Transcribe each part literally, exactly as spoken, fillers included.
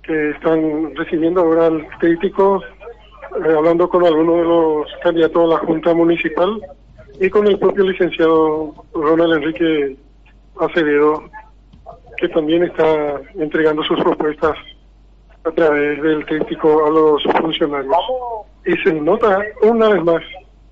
que están recibiendo ahora el crítico, eh, hablando con algunos de los candidatos a la Junta Municipal y con el propio licenciado Ronald Enrique Acevedo, que también está entregando sus propuestas a través del crítico a los funcionarios. Y se nota una vez más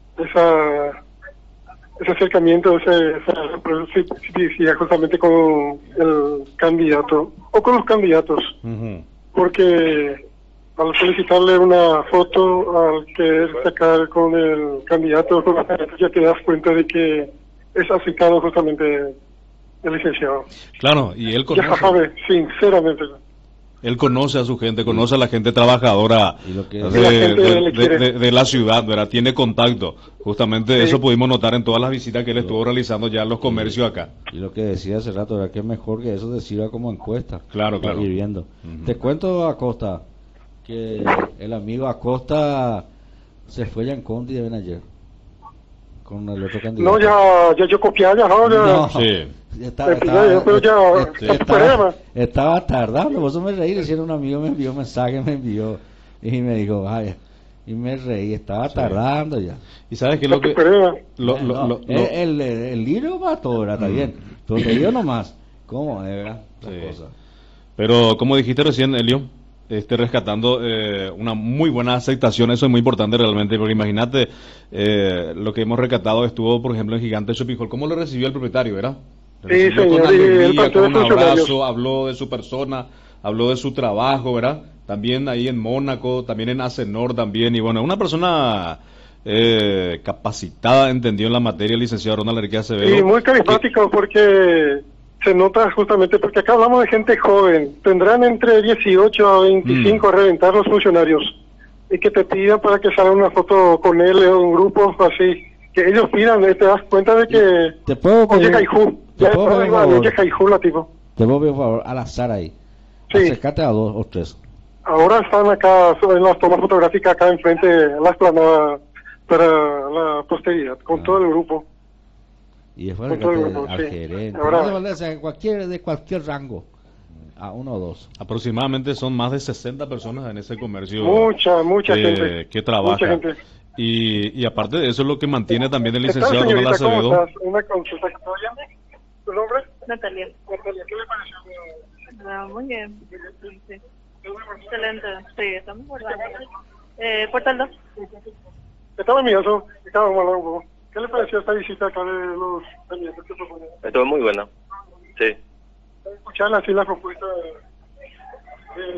esa ese acercamiento, ese, esa simplicidad justamente con el candidato o con los candidatos, uh-huh. Porque al solicitarle una foto, al querer sacar con el candidato, ya te das cuenta de que es aceptado justamente el licenciado. Claro, y él conoce. Ya sabe, sinceramente. Él conoce a su gente, conoce a la gente trabajadora y lo que de, la gente de, de, de, de la ciudad, ¿verdad? Tiene contacto. Justamente sí. Eso pudimos notar en todas las visitas que él estuvo realizando ya en los comercios acá. Y lo que decía hace rato, ¿verdad? Que es mejor que eso se sirva como encuesta. Claro, claro. Ir viendo. Uh-huh. Te cuento, Acosta, que el amigo Acosta se fue ya en Conti de Benayer con el otro candidato. No, ya, ya yo copié ya, ¿no? Ya, no. Sí. Estaba, estaba, pero ya, este, estaba, estaba tardando, por eso me reí, decía un amigo, me envió un mensaje, me envió y me dijo, vaya, y me reí, estaba sí. tardando ya. Y sabes que lo que... Lo, lo, no, lo, el, lo, el, el libro mató, ¿verdad? Está mm. bien, pero te digo nomás, ¿cómo es, verdad? Sí. Cosa. Pero como dijiste recién, Elio, este, rescatando eh, una muy buena aceptación, eso es muy importante realmente, porque imagínate, eh, lo que hemos rescatado estuvo, por ejemplo, en Gigante Shopping Hall, ¿cómo lo recibió el propietario, verdad? Sí, señor, con alegría, y con un abrazo, habló de su persona, habló de su trabajo, ¿verdad? También ahí en Mónaco, también en Acenor también, y bueno, una persona eh, capacitada, entendió en la materia, el licenciado Ronald Enrique Acevedo. Sí, muy carismático, que, porque se nota justamente, porque acá hablamos de gente joven, tendrán entre dieciocho a veinticinco mm. a reventar los funcionarios, y que te pidan para que salga una foto con él en un grupo así, que ellos pidan, te das cuenta de que... ¿Te puedo pedir, te puedo pedir un favor? Te puedo pedir un favor, al azar ahí. Sí. Acércate a dos o tres. Ahora están acá, en las tomas fotográficas acá enfrente, a la explanada para la posteridad, con ah. todo el grupo. Y después con todo el grupo, al sí. gerente. Ahora, de, cualquier, de cualquier rango. A uno o dos. Aproximadamente son más de sesenta personas en ese comercio. Mucha, mucha que, gente. Que trabaja. Mucha gente. Y, y aparte de eso es lo que mantiene también el licenciado Ronald Acevedo. ¿Cómo estás? Una consulta. ¿Tu nombre? Natalia. Natalia, ¿qué le pareció? Ah, muy bien. Sí, sí. Excelente. Sí, estamos guardando. Eh, Portal dos. Estaba miedoso. Estaba mal un poco. ¿Qué le pareció esta visita acá de los candidatos que proponen? Estuvo muy buena. Sí. Escuchar así la propuesta de... de,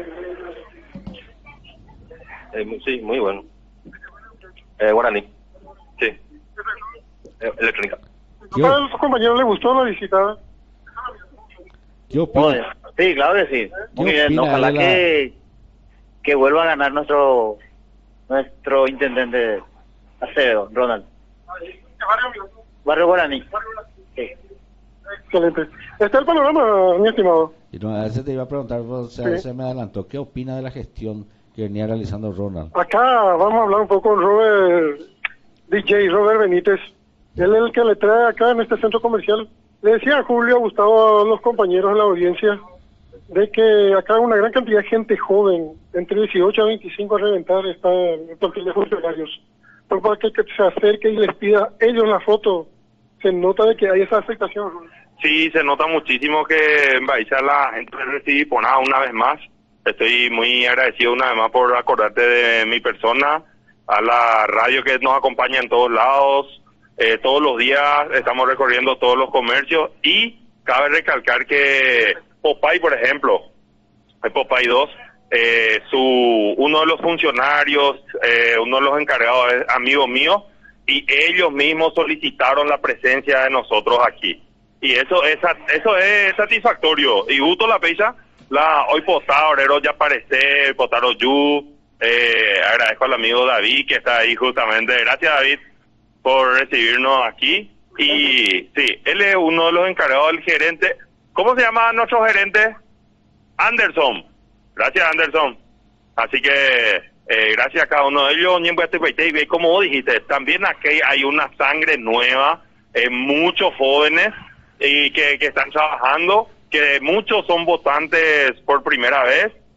de... Eh, sí, muy bueno. Eh, Guaraní. Sí. Eh, electrónica. ¿A los compañeros les gustó la visita? ¿Qué opina? Sí, claro que sí. Muy bien. Ojalá la... que que vuelva a ganar nuestro nuestro intendente Acevedo, Ronald. Barrio Guaraní. Sí. Excelente. Está el panorama, mi estimado. Y no, a veces te iba a preguntar, o sea, sí. se me adelantó, ¿qué opina de la gestión que venía realizando Ronald? Acá vamos a hablar un poco con Robert, D J Robert Benítez. Él es el que le trae acá en este centro comercial. Le decía a Julio, a Gustavo, a los compañeros de la audiencia, de que acá hay una gran cantidad de gente joven, entre dieciocho a veinticinco a reventar, está el perfil de funcionarios. Pero para que, que se acerque y les pida ellos la foto, se nota de que hay esa aceptación. Sí, se nota muchísimo que en Baiza la gente recibe por nada una vez más. Estoy muy agradecido una vez más por acordarte de mi persona, a la radio que nos acompaña en todos lados. Eh, todos los días estamos recorriendo todos los comercios y cabe recalcar que Popeye, por ejemplo, Popeye dos, eh, su uno de los funcionarios, eh, uno de los encargados es amigo mío y ellos mismos solicitaron la presencia de nosotros aquí. Y eso es eso es satisfactorio. Y gusto la peixa, la hoy postado, Orero ya aparece, postaron Yu, eh, agradezco al amigo David que está ahí justamente. Gracias, David, por recibirnos aquí. Y sí, él es uno de los encargados del gerente. ¿Cómo se llama nuestro gerente? Anderson. Gracias, Anderson. Así que eh, gracias a cada uno de ellos. Y como vos dijiste, también aquí hay una sangre nueva, eh, muchos jóvenes y que, que están trabajando, que muchos son votantes por primera vez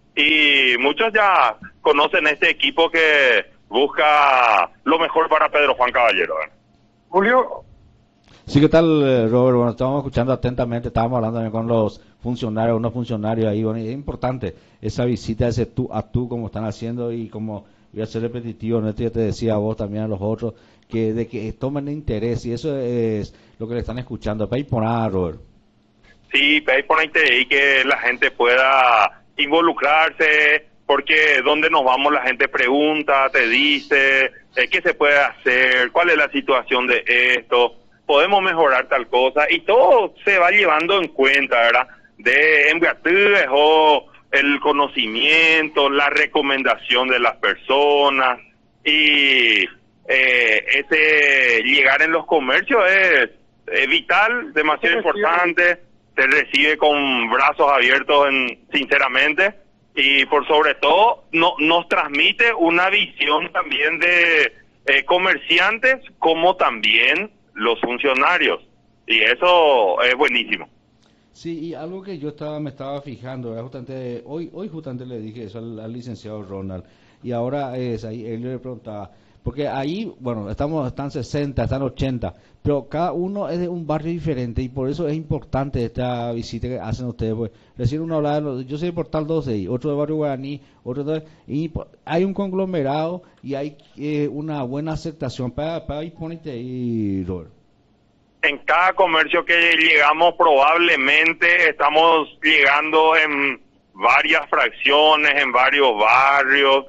y muchos ya conocen este equipo que busca lo mejor para Pedro Juan Caballero. Julio. Sí, ¿qué tal, Robert? Bueno, estamos escuchando atentamente, estábamos hablando también con los funcionarios, unos funcionarios ahí, bueno, y es importante esa visita, ese tú a tú, como están haciendo, y como voy a ser repetitivo, ¿no? Yo te decía a vos también, a los otros, que de que tomen interés, y eso es lo que le están escuchando. Para ir por nada, Robert. Sí, para ir por interés y que la gente pueda involucrarse, porque donde nos vamos la gente pregunta, te dice, eh, qué se puede hacer, cuál es la situación de esto, podemos mejorar tal cosa, y todo se va llevando en cuenta, ¿verdad? De enviarles o el conocimiento, la recomendación de las personas, y eh, ese llegar en los comercios es, es vital, demasiado importante, se recibe con brazos abiertos, en, sinceramente, y por sobre todo no, nos transmite una visión también de eh, comerciantes como también los funcionarios, y eso es buenísimo. Sí, y algo que yo estaba me estaba fijando, ¿verdad? Justamente, hoy hoy justamente le dije eso al, al licenciado Ronald, y ahora es ahí, él le preguntaba, porque ahí, bueno, estamos están sesenta, están ochenta, pero cada uno es de un barrio diferente, y por eso es importante esta visita que hacen ustedes. Pues recién uno hablaba de los, yo soy de Portal doce, y otro de Barrio Guaraní, otro de, y hay un conglomerado y hay eh, una buena aceptación para, para ir ponerte ahí, Robert. En cada comercio que llegamos probablemente estamos llegando en varias fracciones, en varios barrios,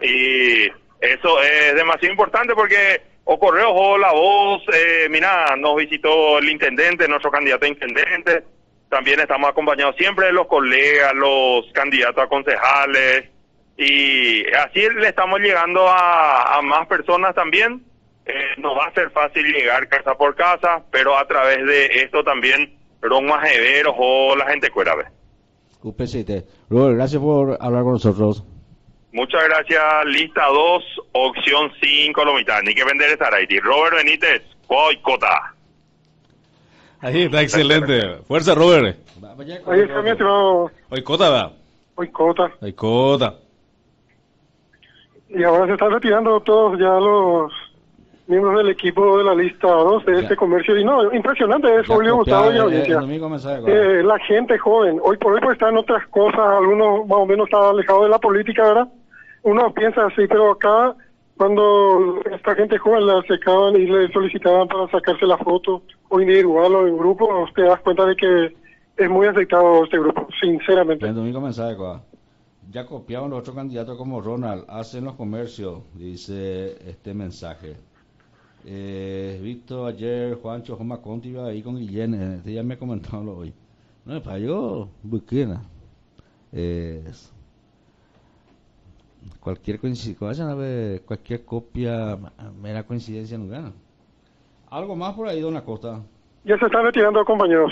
y eso es demasiado importante porque o correos o la voz, eh, mira, nos visitó el intendente, nuestro candidato a intendente, también estamos acompañados siempre de los colegas, los candidatos a concejales, y así le estamos llegando a, a más personas también. Eh, nos va a ser fácil llegar casa por casa, pero a través de esto también los majeveros o la gente cuera. U P C T. Robert, gracias por hablar con nosotros. Muchas gracias. Lista dos, opción cinco, lo mitad. Ni que vender esa Araiti. Robert Benítez, Coicota. Ahí está, excelente. Fuerza, Robert. Ahí está mi estimado. Coicota, ¿verdad? Coicota. Coicota. Y ahora se están retirando todos ya los miembros del equipo de la lista dos de este comercio. Y no, impresionante es, Julio, Gustavo y audiencia. Eh, la gente joven, hoy por hoy pues está en otras cosas, algunos más o menos están alejados de la política, ¿verdad? Uno piensa así, pero acá, cuando esta gente joven la acercaban y le solicitaban para sacarse la foto, o individual o en grupo, te das cuenta de que es muy aceptado este grupo, sinceramente. El domingo mensaje, ya copiaban los otros candidatos como Ronald, hacen los comercios, dice este mensaje. Eh, visto ayer Juancho Joma Conti iba ahí con Guillén, este ya me comentaron hoy. No, para yo, Burkina. Eh, cualquier coincidencia, vayan a ver, cualquier copia, mera coincidencia no gana. Algo más por ahí, don Acosta. Ya se están retirando, compañeros.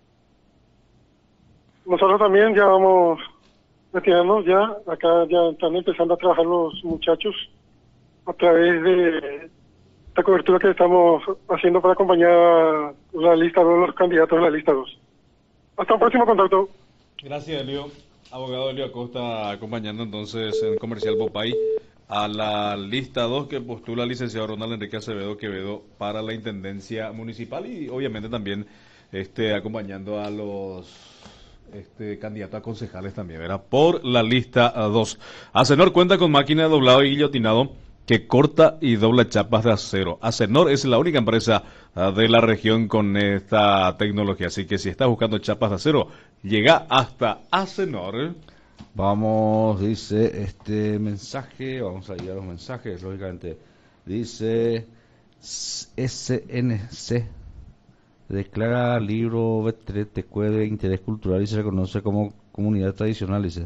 Nosotros también ya vamos retirarnos, ya, acá ya están empezando a trabajar los muchachos a través de la cobertura que estamos haciendo para acompañar a la lista dos, los candidatos de la lista dos. Hasta un próximo contacto. Gracias, Elio. Abogado Elio Acosta acompañando entonces en Comercial Popay a la lista dos que postula el licenciado Ronald Enrique Acevedo Quevedo para la Intendencia Municipal, y obviamente también este acompañando a los este candidato a concejales también, ¿verdad? Por la lista dos. Acenor cuenta con máquina de doblado y guillotinado que corta y dobla chapas de acero. Acenor es la única empresa uh, de la región con esta tecnología, así que si estás buscando chapas de acero, llega hasta Acenor. Vamos, dice este mensaje, vamos a ir a los mensajes, lógicamente. Dice S N C declara libro B tres T Q de interés cultural y se reconoce como comunidad tradicional, dice.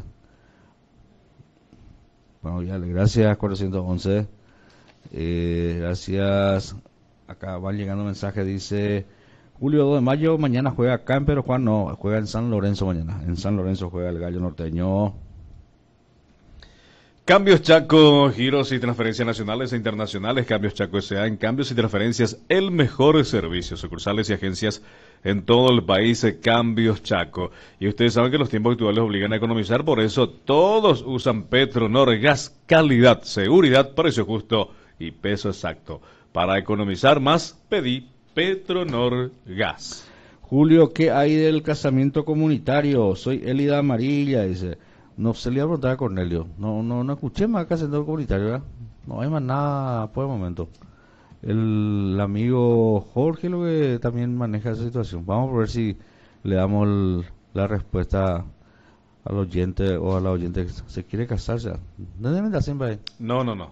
Bueno, ya, gracias, cuatrocientos once. Eh, gracias. Acá van llegando mensajes, dice Julio dos de mayo, mañana juega acá en Pedro Juan, no, juega en San Lorenzo mañana. En San Lorenzo juega el Gallo Norteño. Cambios Chaco, giros y transferencias nacionales e internacionales. Cambios Chaco S A en cambios y transferencias, el mejor servicio. Sucursales y agencias en todo el país. Cambios Chaco. Y ustedes saben que los tiempos actuales obligan a economizar, por eso todos usan Petronor Gas. Calidad, seguridad, precio justo y peso exacto. Para economizar más, pedí Petronor Gas. Julio, ¿qué hay del casamiento comunitario? Soy Elida Amarilla, dice. No se le iba a preguntar a Cornelio. No, no, no escuché más casamiento comunitario, ¿verdad? No hay más nada por el momento. El amigo Jorge lo que también maneja esa situación. Vamos a ver si le damos el, la respuesta al oyente o a la oyente que se quiere casarse. ¿Dónde me da siempre ahí? No, no, no.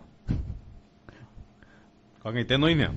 Con este no hay nada.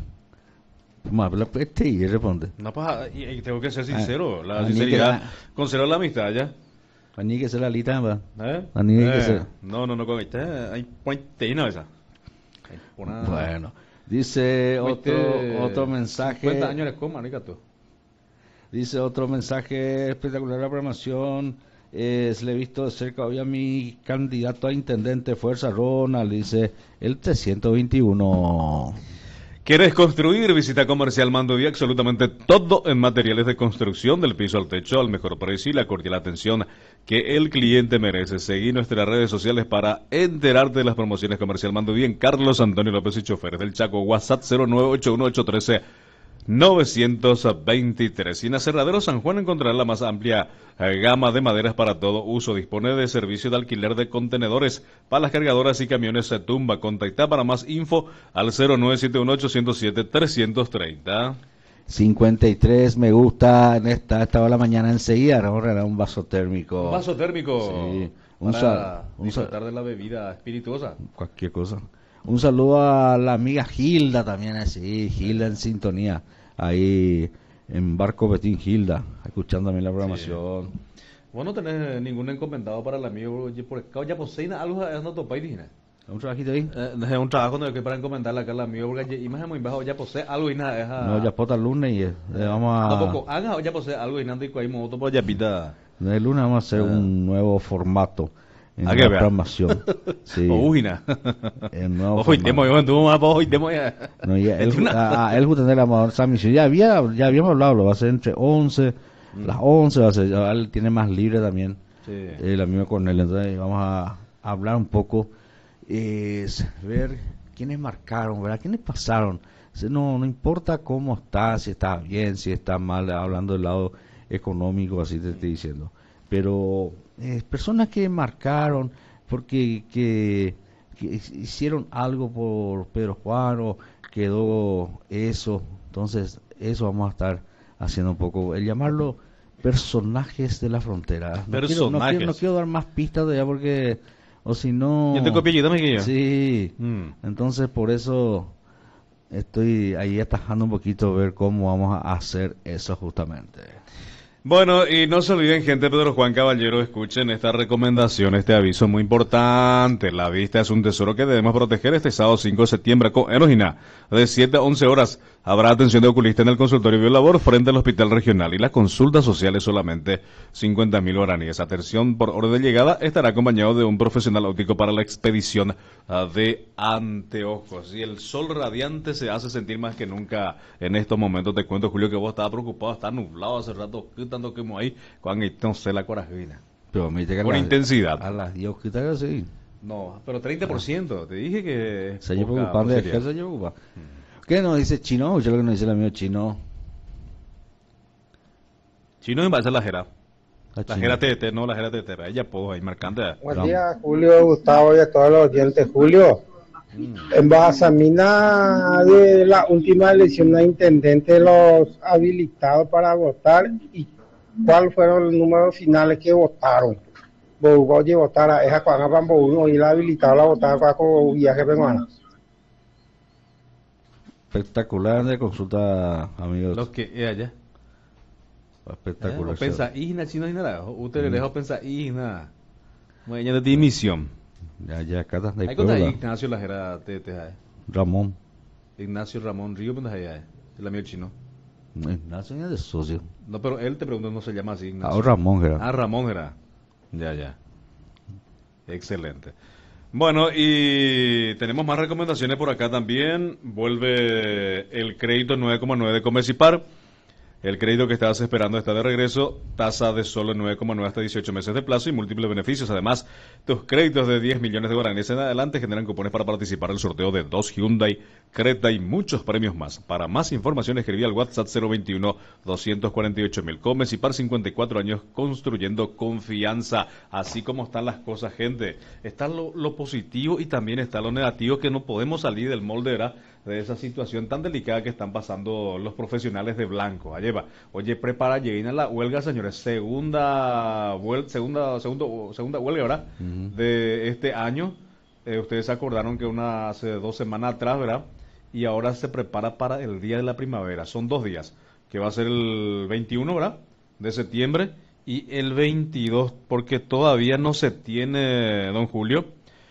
Más la peste y responde. No, pues, y, y tengo que ser sincero. Ah, la a sinceridad. mí Conserva la amistad ya. Ani que se la lita, va. ¿Eh? Ani que Eh, se. No, no, no, con este. Hay puente esa. Hay una- Bueno, dice otro Fuiste otro mensaje. cincuenta años de coma, ¿no? Tú. Dice otro mensaje espectacular la programación. Eh, se le he visto de cerca hoy a mi candidato a intendente Fuerza Ronald, dice el trescientos veintiuno. ¿Quieres construir? Visita Comercial Mando y absolutamente todo en materiales de construcción, del piso al techo, al mejor precio y la cordial atención que el cliente merece. Seguí nuestras redes sociales para enterarte de las promociones. Comercial Mando en Carlos Antonio López y Choferes del Chaco. WhatsApp cero nueve ocho uno ocho uno tres nueve dos tres. Y en Aserradero San Juan encontrarás la más amplia eh, gama de maderas para todo uso. Dispone de servicio de alquiler de contenedores para las cargadoras y camiones se tumba. Contacta para más info al cero nueve siete uno ocho cero siete tres tres cero. cincuenta y tres me gusta en esta, esta hora de la mañana enseguida. Vamos a regalar un vaso térmico. Un vaso térmico. Sí. Un Para sal- un sal- disfrutar de la bebida espirituosa. Cualquier cosa. Un saludo a la amiga Gilda también, así, Gilda en sintonía, ahí en Barco Betín Gilda, escuchando también la programación. Vos no tenés ningún encomendado para el amigo, oye, por acá ya posee algo, no topáis, dije. ¿Un trabajito ahí? Eh, es un trabajo no, que para encomendarle acá al amigo, porque y más muy bajo, ya posee algo y nada, es a... No, ya pota el lunes y eh, le vamos a... Tampoco, haga ya posee algo y nada, y cuál moto por ya pita. El lunes vamos a hacer un nuevo formato en ¿A la qué vea? programación. Sí, O ujina. el nuevo Ojo, y formato. temo, yo, tú más hoy temo ya. No, ya, él, Es una- a, a él justamente la mejor esa misión. Ya había, ya habíamos hablado, lo va a hacer entre once, las once va a ser, ya él tiene más libre también, Sí. el amigo Cornelio. Entonces vamos a hablar un poco, es ver quiénes marcaron, ¿verdad? ¿Quiénes pasaron? Si No, no importa cómo está, si está bien, si está mal, hablando del lado económico, así te estoy diciendo. Pero eh, personas que marcaron, porque que, que hicieron algo por Pedro Juan o quedó eso, entonces eso vamos a estar haciendo un poco, el llamarlo personajes de la frontera. No quiero, no Personajes. quiero, no quiero dar más pistas de allá porque, o si no... Yo te copié, ayúdame que yo. Sí, Mm. entonces por eso estoy ahí atajando un poquito ver cómo vamos a hacer eso justamente. Bueno, y no se olviden, gente, Pedro Juan Caballero, escuchen esta recomendación, este aviso muy importante. La vista es un tesoro que debemos proteger. Este sábado cinco de septiembre, con Erogina, de siete a once horas, habrá atención de oculista en el consultorio Biolabor frente al Hospital Regional. Y la consulta social es solamente cincuenta mil guaraníes. Atención por orden de llegada, estará acompañado de un profesional óptico para la expedición ah, de anteojos. Y el sol radiante se hace sentir más que nunca en estos momentos. Te cuento, Julio, que vos estabas preocupado, está nublado hace rato, ¿qué tanto quemo ahí? Cuando entonces la corajina. Pero me dice que a Con las- intensidad. A las diez que tal, sí. No, pero treinta por ciento, te dije que... Se lleva poca preocupando de posibilidad. que se lleva preocupa. ¿Qué nos dice Chino? Yo lo que nos dice el amigo Chino. Chino en base a la jera. La La Chino. jera T T, no la jera T T, ella puedo ahí marcante. Buen Vamos. día, Julio, Gustavo y a todos los oyentes. Julio, en Bajasamina de la última elección a intendente, los habilitados para votar y cuáles fueron los números finales que votaron. Bogoye votara, esa cuanga pambo uno y la habilitado la votaba cuaco viaje peruano. Espectacular de consulta, amigos. Lo que es allá. Espectacular. Eh, pensa ihna chino ihna, usted le pensa ihna. Bueno, de misión. Ya, ya, acá está. de Hay contra Puebla. Ignacio la jera T T, Ramón. Ignacio Ramón Río, ¿dónde es allá? El amigo chino. Ignacio es de socio. No, pero él te preguntó, no se llama así, Ignacio. Ah, Ramón, era. Ah, Ramón era. Ya, ya. Excelente. Bueno, y tenemos más recomendaciones por acá también. Vuelve el crédito nueve coma nueve de Comecipar. El crédito que estabas esperando está de regreso, tasa de solo nueve coma nueve hasta dieciocho meses de plazo y múltiples beneficios. Además, tus créditos de diez millones de guaraníes en adelante generan cupones para participar en el sorteo de dos Hyundai Creta y muchos premios más. Para más información, escribí al WhatsApp cero veintiuno, doscientos cuarenta y ocho mil. Comecipar, cincuenta y cuatro años construyendo confianza. Así como están las cosas, gente. Está lo, lo positivo y también está lo negativo, que no podemos salir del molde, ¿verdad?, de esa situación tan delicada que están pasando los profesionales de blanco. Allá va. Oye, prepara, lleguen a la huelga, señores. Segunda, huel, segunda, segundo, segunda huelga, ¿verdad? Uh-huh. De este año. Eh, ustedes se acordaron que una hace dos semanas atrás, ¿verdad? Y ahora se prepara para el día de la primavera. Son dos días, que va a ser el veintiuno, ¿verdad?, de septiembre, y el veintidós, porque todavía no se tiene, don Julio,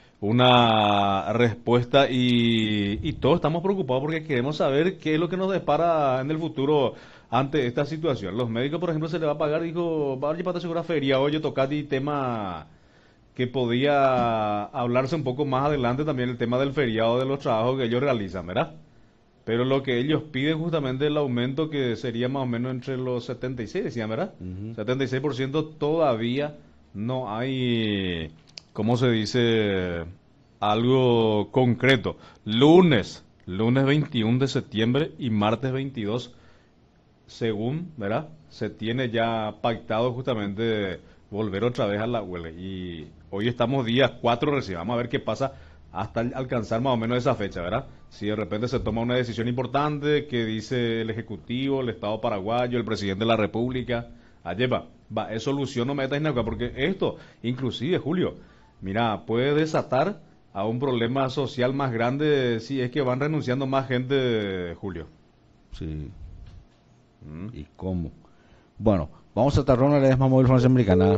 una respuesta, y, y todos estamos preocupados porque queremos saber qué es lo que nos depara en el futuro ante esta situación. Los médicos, por ejemplo, se le va a pagar, dijo, va a llevar segura feria, oye, tocati tema que podía hablarse un poco más adelante también, el tema del feriado de los trabajos que ellos realizan, ¿verdad? Pero lo que ellos piden justamente el aumento, que sería más o menos entre los setenta y seis, decían, ¿verdad? Uh-huh. setenta y seis por ciento todavía no hay, ¿cómo se dice?, algo concreto. Lunes, lunes veintiuno de septiembre y martes veintidós, según, ¿verdad?, se tiene ya pactado justamente volver otra vez a la huelga. Y hoy estamos día cuatro recién, vamos a ver qué pasa hasta alcanzar más o menos esa fecha, ¿verdad? Si de repente se toma una decisión importante que dice el Ejecutivo, el Estado paraguayo, el Presidente de la República, allá va, va, es solución, no metas en agua, porque esto, inclusive, Julio, mira, puede desatar a un problema social más grande si es que van renunciando más gente, Julio. Sí. ¿Mm? ¿Y cómo? Bueno, vamos a Tarrona, la ESMA Móvil Francia Americana.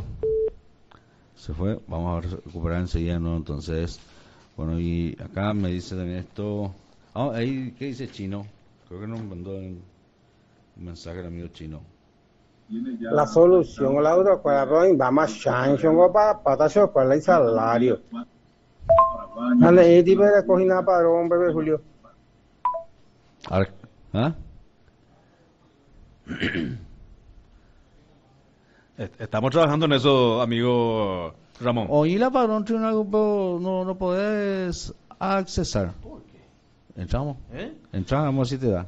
Se fue, vamos a recuperar enseguida, ¿no? Entonces, bueno, y acá me dice también esto. Ah, ahí, ¿qué dice Chino? Creo que nos mandó un mensaje el amigo Chino. La solución, Laura, para va más chancho, para para para el salario. Dale, tipo de cocina para hombre, Julio. ¿Ah? Estamos trabajando en eso, amigo Ramón. Hoy la padrón tribunal no, no podés accesar. ¿Por qué? Entramos. ¿Eh? Entramos si te da.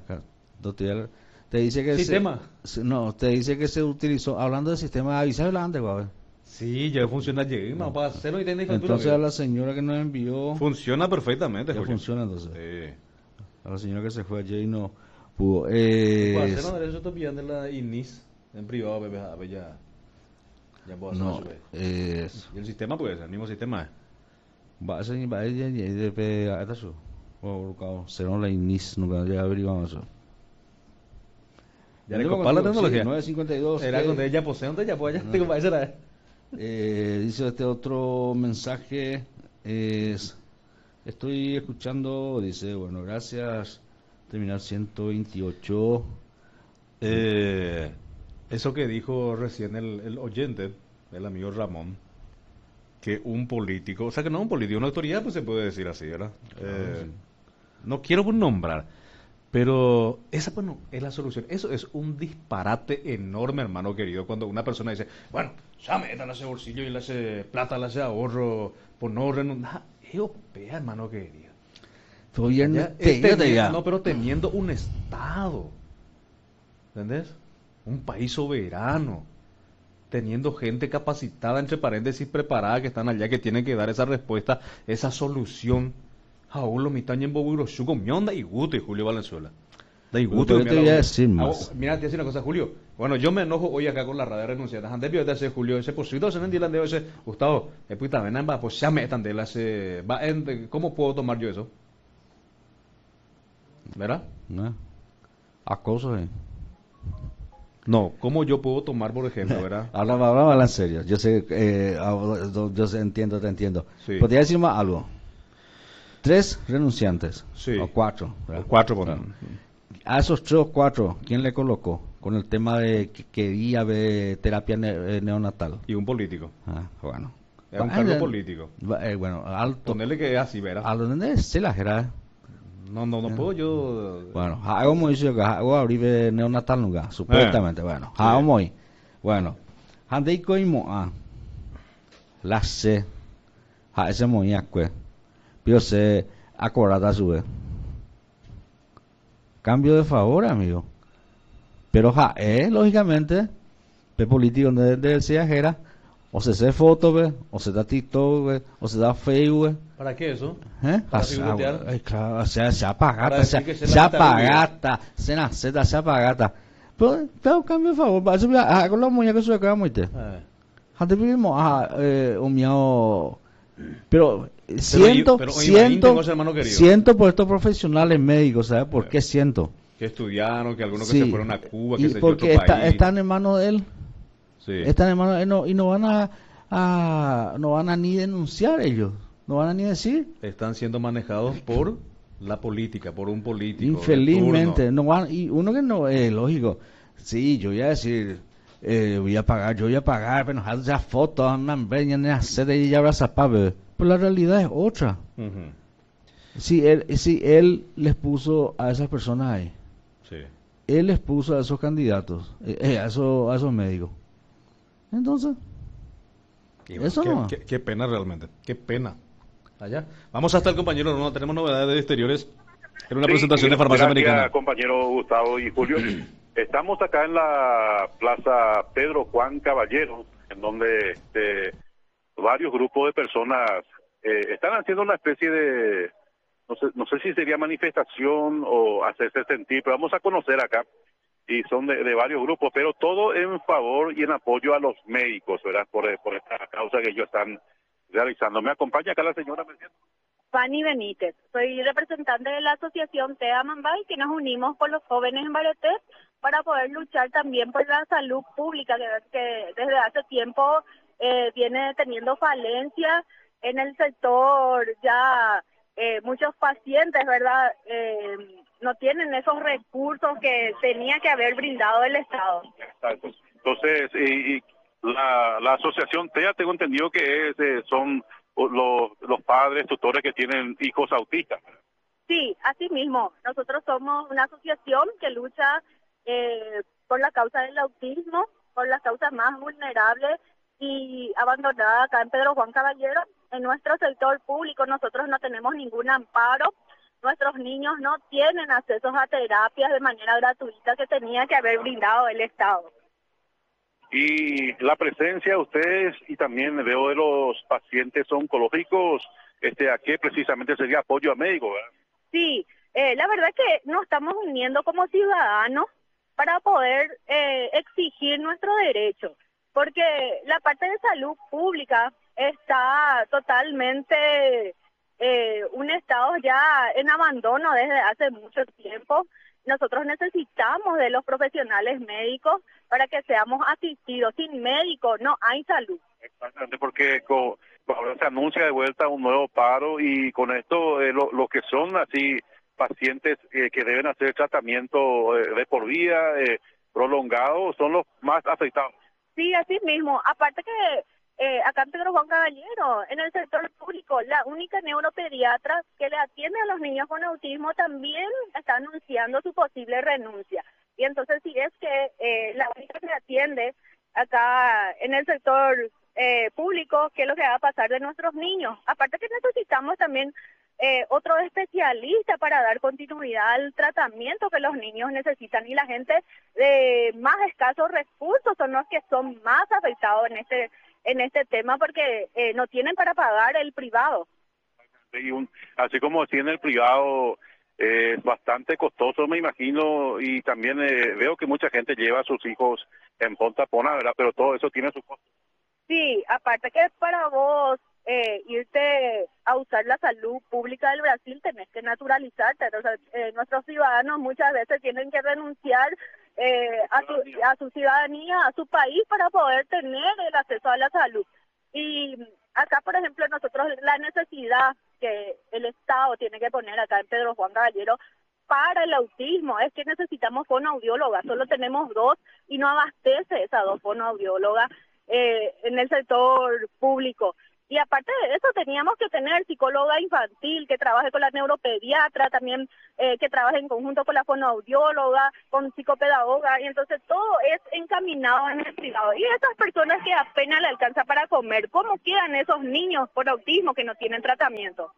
Te dice que ¿Sistema? Se, no, te dice que se utilizó, hablando del sistema, avisa adelante, guau. Sí, ya funciona, llegué, no. Para hacerlo y tener factura. Entonces a la señora que nos envió... Funciona perfectamente, ya Julio. Funciona entonces. Sí. A la señora que se fue ayer y no pudo. Eh... Para hacerlo derecho estoy pillando la I N I S en privado, bebé, a ver ya... Ya puedo hacer no, eh... Y el sistema puede ser, el mismo sistema. Va a ser, va a ser, de pe, a eso. O será la I N I S, no ya averiguamos eso. Ya le compara la tecnología. nueve cincuenta y dos. Era cuando ella posee, donde ya pues ya tengo para hacer. Eh, dice este otro mensaje, es, estoy escuchando, dice, bueno, gracias, terminar ciento veintiocho. Eh, eso que dijo recién el, el oyente, el amigo Ramón, que un político, o sea que no un político, una autoridad, pues se puede decir así, ¿verdad? Eh, sí. No quiero nombrar, pero esa pues no es la solución. Eso es un disparate enorme, hermano querido, cuando una persona dice, bueno, ya metan ese bolsillo y le hace plata, le hace ahorro, por no renunciar. Es opea, hermano querido. Ya, te, teniendo, no, pero teniendo un Estado, ¿entendés? Un país soberano, teniendo gente capacitada, entre paréntesis, preparada, que están allá, que tienen que dar esa respuesta, esa solución. Aún lo mitad en Boburo, Chugo, Mionda y Guto y Julio Valenzuela. Da y Guto. Te voy a decir más. Mira, te voy a decir una cosa, Julio. Bueno, yo me enojo hoy acá con la radio renunciada. Antes de hacer Julio, ese posible, se entiende de ese Gustavo. Después también va, pues ya me están de la ese. ¿Cómo puedo tomar yo eso? ¿Verdad? No. Acoso, eh. No, ¿cómo yo puedo tomar, por ejemplo, verdad? Ahora habla en serio. Yo sé, eh, yo sé, entiendo, te entiendo. Sí. Podría decir más algo. Tres renunciantes, sí. O cuatro. O cuatro, por claro. A esos tres o cuatro, ¿quién le colocó? Con el tema de que quería ver terapia ne- neonatal. Y un político. Ah, bueno. Es un cargo político. Eh, bueno, alto. Ponerle que es así, ¿verdad? ¿A dónde se la era? No, no, no puedo yo. Bueno, hago muy yo que hago abrir neonatal nunca, supuestamente. Bueno, hago muy. Bueno, handei coimo a la se ha ese muy acque. Pero se acordata su vez. Cambio de favor, amigo. Pero ja, eh, lógicamente, el político donde decía era o se hace foto, ve, o se da TikTok, ve, o se da Facebook. ¿Para qué eso? ¿Eh? Para ah, ay, claro, o sea, se apagata, se, se, se apagata, se naceta, se apagata. Pero, pero cambio de favor, para eso, ah, con los muñecos se acaba muy te. Antes vivimos, ah, eh, un mío, pero siento, pero, pero, siento, siento por estos profesionales médicos, ¿sabes? ¿Por qué siento? Que estudiaron, que algunos sí, que se fueron a Cuba, que y se porque otro está, país. están en manos de él. Sí. Están en manos de él no, y no van a, a, no van a ni denunciar ellos, no van a ni decir. Están siendo manejados por la política, por un político. Infelizmente, no van, y uno que no es eh, lógico. Sí, yo voy a decir, eh, voy a pagar, yo voy a pagar, pero no ya fotos, man, ven, ya hacer y ya vas a pagar. Pero la realidad es otra. Uh-huh. Si él, si él les puso a esas personas ahí. Sí. Él les puso a esos candidatos, eh, eh, a, esos, a esos médicos. Entonces, y bueno, eso qué, no. Qué, qué pena realmente, qué pena. Allá. Vamos hasta el compañero, no tenemos novedades de exteriores. Era una sí, presentación de Farmacia gracias, Americana. Compañero Gustavo y Julio. Estamos acá en la Plaza Pedro Juan Caballero, en donde este, varios grupos de personas eh, están haciendo una especie de... No sé, no sé si sería manifestación o hacerse sentir, pero vamos a conocer acá, y son de, de varios grupos, pero todo en favor y en apoyo a los médicos, ¿verdad? Por, por esta causa que ellos están realizando. ¿Me acompaña acá la señora? Fanny Benítez, soy representante de la asociación TEA Mambay, que nos unimos con los jóvenes en Bareté para poder luchar también por la salud pública, que, que desde hace tiempo eh, viene teniendo falencias en el sector ya... Eh, muchos pacientes, ¿verdad?, eh, no tienen esos recursos que tenía que haber brindado el Estado. Exacto. Entonces, y, y la, la asociación TEA, tengo entendido que es, eh, son los, los padres, tutores que tienen hijos autistas. Sí, así mismo. Nosotros somos una asociación que lucha eh, por la causa del autismo, por las causas más vulnerables y abandonadas acá en Pedro Juan Caballero. En nuestro sector público nosotros no tenemos ningún amparo, nuestros niños no tienen acceso a terapias de manera gratuita que tenía que haber brindado el Estado. Y la presencia de ustedes y también veo de los pacientes oncológicos, este, ¿a qué precisamente sería apoyo a médicos, verdad? Sí, eh, la verdad que nos estamos uniendo como ciudadanos para poder eh, exigir nuestro derecho, porque la parte de salud pública está totalmente eh, un estado ya en abandono desde hace mucho tiempo. Nosotros necesitamos de los profesionales médicos para que seamos asistidos. Sin médicos no hay salud. Exactamente, porque con, ahora se anuncia de vuelta un nuevo paro y con esto eh, lo, lo que son así pacientes eh, que deben hacer tratamiento eh, de por vida, eh, prolongado, son los más afectados. Sí, así mismo. Aparte que Eh, acá en Pedro Juan Caballero, en el sector público, la única neuropediatra que le atiende a los niños con autismo también está anunciando su posible renuncia. Y entonces, si es que eh, la única que le atiende acá en el sector eh, público, ¿qué es lo que va a pasar de nuestros niños? Aparte que necesitamos también eh, otro especialista para dar continuidad al tratamiento que los niños necesitan. Y la gente de más escasos recursos son los que son más afectados en este en este tema porque eh, no tienen para pagar el privado. Y un, así como tiene el privado, eh, es bastante costoso, me imagino, y también eh, veo que mucha gente lleva a sus hijos en Ponta Pona, ¿verdad? Pero todo eso tiene su costo. Sí, aparte que para vos eh, irte a usar la salud pública del Brasil tenés que naturalizarte. O sea, eh, nuestros ciudadanos muchas veces tienen que renunciar Eh, a, su, a su ciudadanía, a su país para poder tener el acceso a la salud. Y acá, por ejemplo, nosotros la necesidad que el Estado tiene que poner acá en Pedro Juan Caballero para el autismo es que necesitamos fonoaudiólogas, solo tenemos dos y no abastece esas dos fonoaudiólogas eh, en el sector público. Y aparte de eso, teníamos que tener psicóloga infantil que trabaje con la neuropediatra, también eh, que trabaje en conjunto con la fonoaudióloga, con psicopedagoga, y entonces todo es encaminado en el privado. Y esas personas que apenas le alcanza para comer, ¿cómo quedan esos niños por autismo que no tienen tratamiento?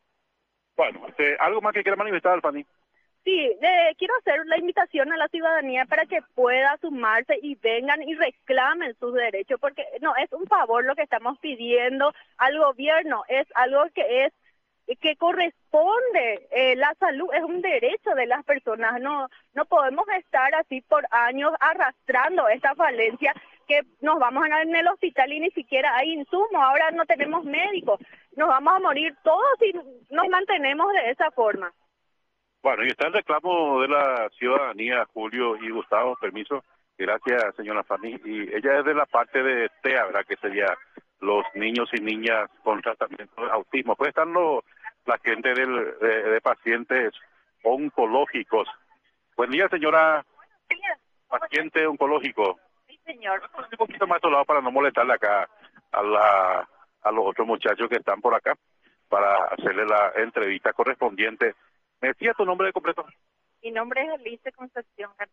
Bueno, este, ¿algo más que quiera manifestar, Fanny? Sí, eh, quiero hacer la invitación a la ciudadanía para que pueda sumarse y vengan y reclamen sus derechos, porque no es un favor lo que estamos pidiendo al gobierno, es algo que es que corresponde. Eh, la salud es un derecho de las personas, no no podemos estar así por años arrastrando esta falencia, que nos vamos a en el hospital y ni siquiera hay insumos, ahora no tenemos médicos, nos vamos a morir todos si nos mantenemos de esa forma. Bueno, y está el reclamo de la ciudadanía, Julio y Gustavo, permiso. Gracias, señora Fanny. Y ella es de la parte de T E A, ¿verdad? Que sería los niños y niñas con tratamiento de autismo. Pues están los, la gente del, de, de pacientes oncológicos. Buen día, señora. Sí, paciente oncológico. Sí, señor. Un poquito más a tu lado para no molestarle acá a, la, a los otros muchachos que están por acá para hacerle la entrevista correspondiente. ¿Me decía tu nombre de completo? Mi nombre es Lice Concepción Cano.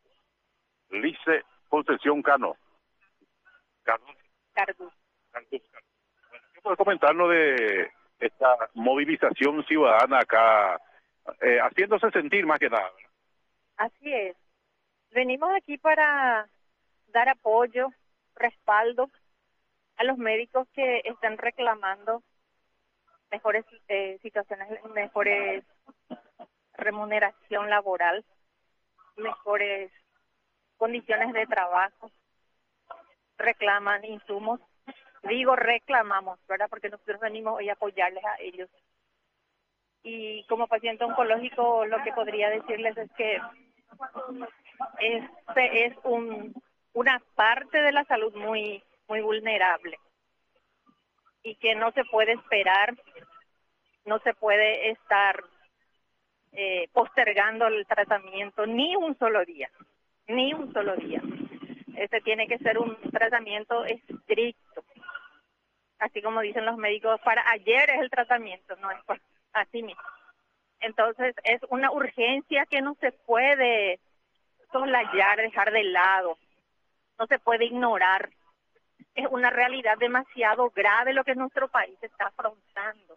Lice Concepción Cano. Cano. Carduz. Bueno, ¿qué puedes comentarnos de esta movilización ciudadana acá, eh, haciéndose sentir más que nada? Así es. Venimos aquí para dar apoyo, respaldo a los médicos que están reclamando mejores eh, situaciones, mejores remuneración laboral, mejores condiciones de trabajo, reclaman insumos, digo reclamamos, ¿verdad? Porque nosotros venimos hoy a apoyarles a ellos. Y como paciente oncológico lo que podría decirles es que este es un una parte de la salud muy muy vulnerable y que no se puede esperar, no se puede estar Eh, postergando el tratamiento ni un solo día, ni un solo día. Este tiene que ser un tratamiento estricto, así como dicen los médicos, para ayer es el tratamiento, no es así mismo. Entonces es una urgencia que no se puede soslayar, dejar de lado, no se puede ignorar. Es una realidad demasiado grave lo que nuestro país está afrontando.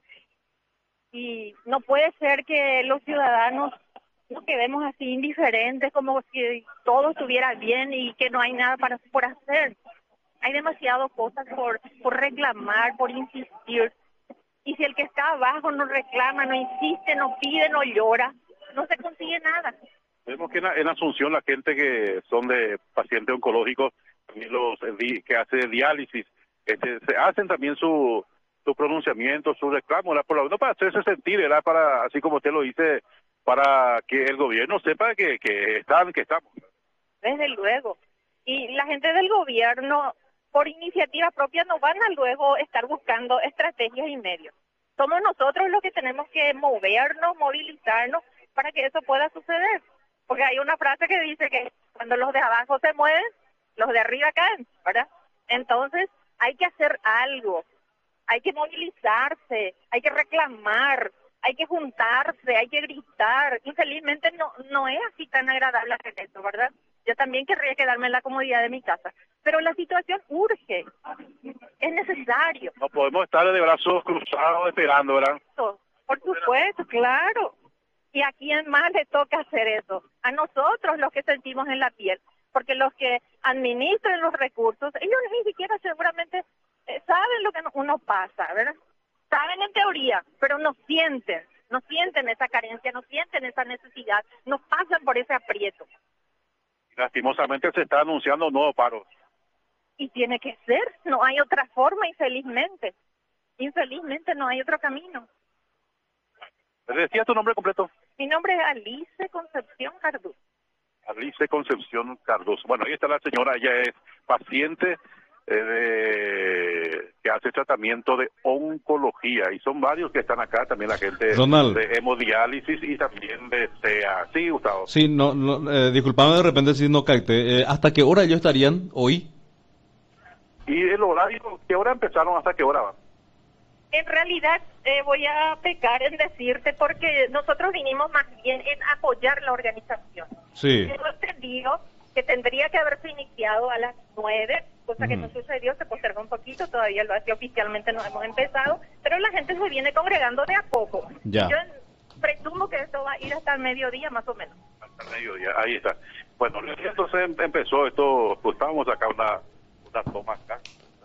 Y no puede ser que los ciudadanos nos quedemos así indiferentes, como si todo estuviera bien y que no hay nada para por hacer. Hay demasiadas cosas por, por reclamar, por insistir. Y si el que está abajo no reclama, no insiste, no pide, no llora, no se consigue nada. Vemos que en, en Asunción la gente que son de pacientes oncológicos, también los que hacen diálisis, este, se hacen también su... su pronunciamiento, su reclamo, era por la, no para hacerse sentir, era para, así como usted lo dice, para que el gobierno sepa que, que están, que estamos. Desde luego. Y la gente del gobierno, por iniciativa propia, no van a luego estar buscando estrategias y medios. Somos nosotros los que tenemos que movernos, movilizarnos, para que eso pueda suceder. Porque hay una frase que dice que cuando los de abajo se mueven, los de arriba caen, ¿verdad? Entonces, hay que hacer algo. Hay que movilizarse, hay que reclamar, hay que juntarse, hay que gritar. Infelizmente no no es así tan agradable hacer esto, ¿verdad? Yo también querría quedarme en la comodidad de mi casa, pero la situación urge, es necesario. No podemos estar de brazos cruzados esperando, ¿verdad? Por supuesto, claro. ¿Y a quién más le toca hacer eso? A nosotros, los que sentimos en la piel, porque los que administran los recursos, ellos ni siquiera seguramente Eh, saben lo que uno pasa, ¿verdad? Saben en teoría, pero no sienten, no sienten esa carencia, no sienten esa necesidad, no pasan por ese aprieto. Lastimosamente se está anunciando un nuevo paro. Y tiene que ser, no hay otra forma, infelizmente. Infelizmente no hay otro camino. ¿Me decía tu nombre completo? Mi nombre es Alice Concepción Carduz. Alice Concepción Carduz. Bueno, ahí está la señora, ella es paciente Eh, de, que hace tratamiento de oncología y son varios que están acá, también la gente Ronald. de hemodiálisis y también de T E A. Sí, Gustavo. Sí, no, no eh, disculpame de repente si no capté. Eh, ¿Hasta qué hora ellos estarían hoy? ¿Y el horario? ¿Qué hora empezaron? ¿Hasta qué hora van? En realidad eh, voy a pecar en decirte porque nosotros vinimos más bien en apoyar la organización. Sí. Tengo entendido que tendría que haberse iniciado a las nueve, cosa que Ujú. no sucedió, se postergó un poquito, todavía lo hace oficialmente, no hemos empezado, pero la gente se viene congregando de a poco. Ya. Yo presumo que esto va a ir hasta el mediodía más o menos. Hasta mediodía, ahí está. Bueno, entonces em- empezó esto, pues estábamos acá una, una toma acá.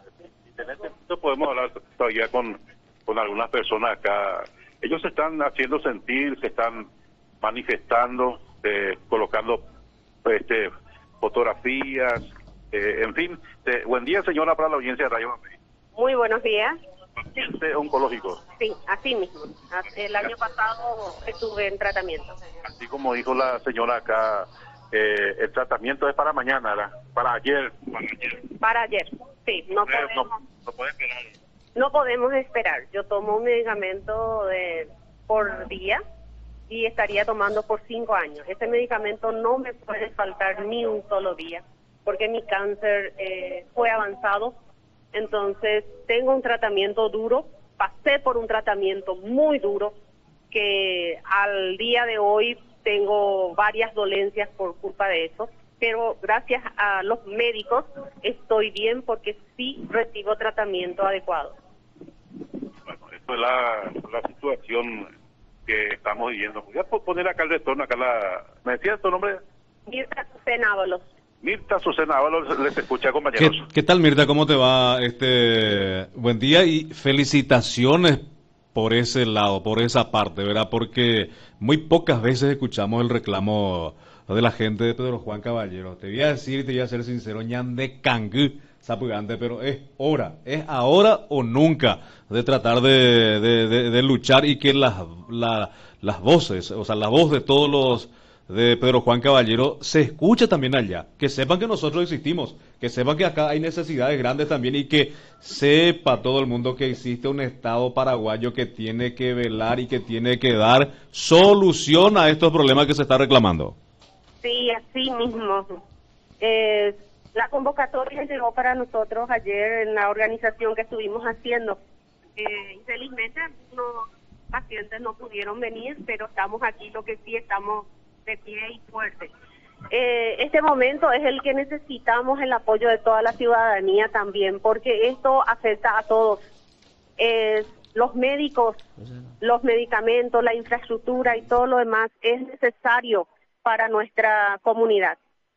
Y en este momento podemos hablar todavía con, con algunas personas acá. Ellos se están haciendo sentir, se están manifestando, eh, colocando este, fotografías, eh, en fin. Eh, buen día, señora, para la audiencia de Radio Mamey. Muy buenos días. Paciente oncológico. Sí, así mismo. El año pasado estuve en tratamiento. Así como dijo la señora acá, eh, el tratamiento es para mañana, ¿verdad? Para ayer. Para ayer. Para ayer, sí. No Eh, podemos, no, no puede esperar. no podemos esperar. Yo tomo un medicamento de, por día y estaría tomando por cinco años. Ese medicamento no me puede faltar ni un solo día porque mi cáncer eh, fue avanzado. Entonces tengo un tratamiento duro, pasé por un tratamiento muy duro que al día de hoy tengo varias dolencias por culpa de eso, pero gracias a los médicos estoy bien porque sí recibo tratamiento adecuado. Bueno, esto es la, la situación que estamos viviendo. Voy a po- poner acá el retorno, acá la... ¿Me decía tu nombre? Mirta Azucena Ábalos. Mirta Azucena Ábalos, les escucha, ¿Qué, compañeros. qué tal, Mirta? ¿Cómo te va? Este, buen día y felicitaciones por ese lado, por esa parte, ¿verdad? Porque muy pocas veces escuchamos el reclamo de la gente de Pedro Juan Caballero. Te voy a decir y te voy a ser sincero, ñan de cangú, sapugante, pero es hora, es ahora o nunca de tratar de, de, de, de luchar y que las, la, las voces, o sea, la voz de todos los de Pedro Juan Caballero se escucha también allá, que sepan que nosotros existimos, que sepan que acá hay necesidades grandes también y que sepa todo el mundo que existe un Estado paraguayo que tiene que velar y que tiene que dar solución a estos problemas que se está reclamando. Sí, así mismo. Eh, la convocatoria llegó para nosotros ayer en la organización que estuvimos haciendo. Eh, infelizmente los pacientes no pudieron venir, pero estamos aquí, lo que sí estamos de pie y fuerte. Eh, este momento es el que necesitamos el apoyo de toda la ciudadanía también, porque esto afecta a todos. Eh, los médicos, los medicamentos, la infraestructura y todo lo demás es necesario para nuestra comunidad.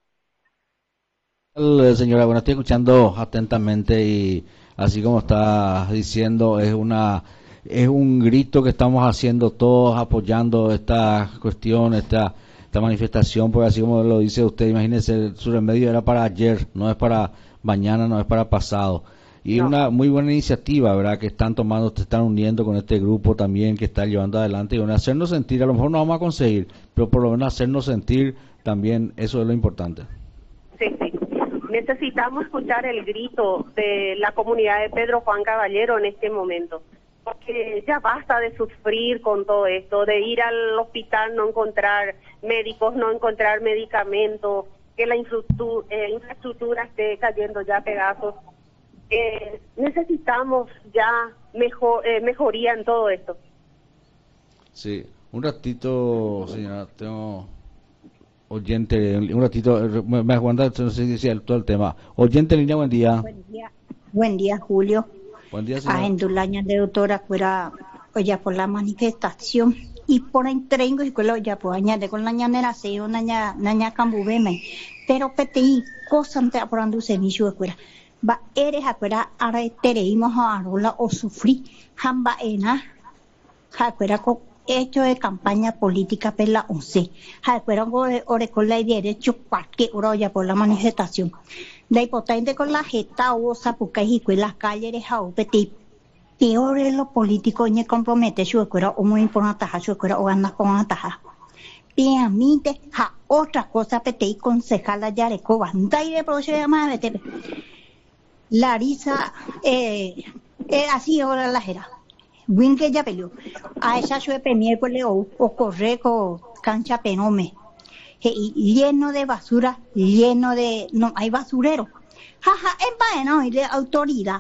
El, señora, bueno, estoy escuchando atentamente y así como está diciendo, es una es un grito que estamos haciendo todos apoyando esta cuestión, esta esta manifestación, porque así como lo dice usted, imagínese, su remedio era para ayer, no es para mañana, no es para pasado. Y No. una muy buena iniciativa, ¿verdad?, que están tomando, se están uniendo con este grupo también que está llevando adelante y bueno, hacernos sentir, a lo mejor no vamos a conseguir, pero por lo menos hacernos sentir también, eso es lo importante. Sí, sí. Necesitamos escuchar el grito de la comunidad de Pedro Juan Caballero en este momento, porque ya basta de sufrir con todo esto, de ir al hospital, no encontrar médicos, no encontrar medicamentos, que la infraestructura, eh, infraestructura esté cayendo ya a pedazos. Eh, necesitamos ya mejor, eh, mejoría en todo esto. Sí, un ratito, señora, tengo oyente, un ratito, me, me aguanta, no sé si decía todo el tema. Oyente en línea, buen día. Buen día, buen día, Julio. Buen día, A señora. Endulaña de doctora fuera oye por la manifestación y por ahí trengo y con ya pues añade con la ñanera se yo naña naña cambubeme pero peti cosa ante apurando servicio fuera va eres afuera ara tereimos a arola o sufrí hamba ena afuera con hecho de campaña política per la once afuera ore con la derecho parque oroya por la manifestación la hipotente con la jeta o sapuca y con las calles de jao peti peor es lo político ni compromete su escuela o muy importante su escuela o anda con ataja piamite ja otra cosa pete concejala ya de coba dai de proceso de más de Larisa eh, eh así ahora la jera win que ya peleó a esa su miércoles o o correco cancha penome y lleno de basura lleno de no hay basurero jaja en vaina y de autoridad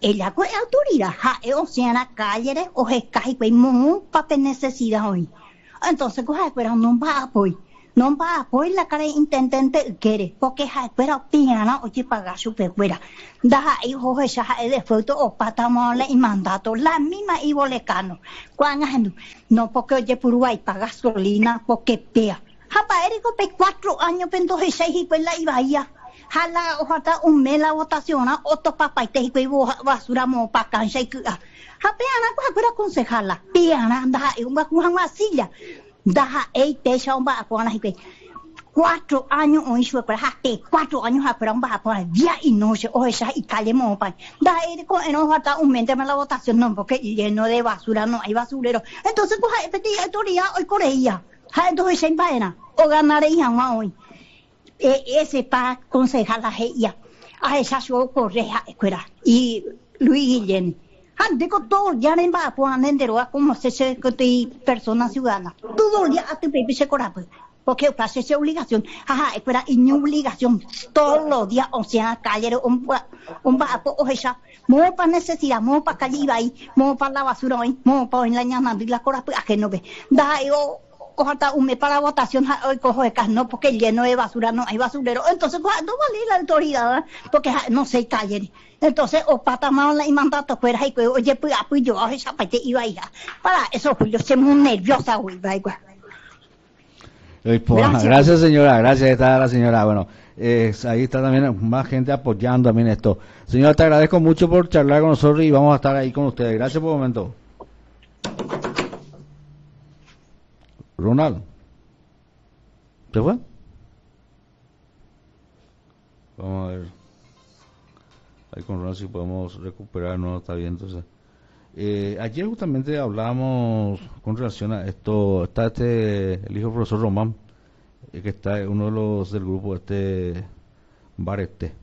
ella fue autoridad, ja, o sea, en la calle, o es casi que muy papel necesidad hoy. Entonces, coja, pero no va a apoyar. No va a apoyar la cara intendente quiere, porque ja, pero piana, oye, pagar su pecuera. Da hijo, ella, el efecto, o patamole y mandato, la misma y bolecano. Cuando, no, porque oye, Uruguay paga gasolina, porque pea. Japa, Erico, pe cuatro años, pendo seis y pues la iba ya. Jala, ojalá un mes la votación, otro papá y te digo, basura, mo, pa cancha y que. Japa, ana, coja, pero aconsejala. Piana, da, y un vacuno, una silla. Daha ei pecha un ba con la hipe cuatro años hoy fue para hasta cuatro años para un ba para día y noche o esa y calemo pa da ei con en ojalá un mente la votación no porque lleno de basura no hay basurero entonces pues hay petit autoridad hoy Corea ha entonces se vaina o ganaré ya hoy eh, ese para aconsejar la ella a esa yo Corea escuela y Luis Guillén antes con todo ya no va a poner entero como se se que personas ciudadanas todo el día a tu bebé se corra porque pasa esa obligación ajá espera y no obligación todos los días o sea calle un un va o esa mo para necesidad mo para calle ahí mo para la basura hoy mo para en la ñana y la corra a que no ve da yo ojalá un mes para la votación hoy cojo de no porque lleno de basura no hay basurero entonces no vale la autoridad porque no se calle entonces o patamala y mandato fuera y oye pues apoyo a esa parte iba a ir para eso Julio se muy nerviosa güey va igual. Gracias. Gracias señora, gracias está la señora, bueno eh, ahí está también más gente apoyando también esto. Señora, te agradezco mucho por charlar con nosotros y vamos a estar ahí con ustedes. Gracias por el momento. Ronald, ¿se fue? Vamos a ver. Ahí con Ronald si podemos recuperar, no está bien. Entonces, eh, ayer justamente hablábamos con relación a esto. Está este, el hijo del profesor Román, eh, que está uno de los del grupo, este Barete.